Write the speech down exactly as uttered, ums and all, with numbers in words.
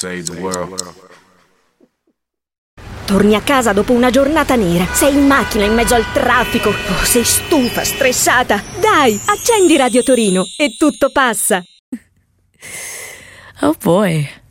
save the world. Torni a casa dopo una giornata nera. Sei in macchina in mezzo al traffico. Oh, sei stufa, stressata. Dai, accendi Radio Torino e tutto passa. Oh boy.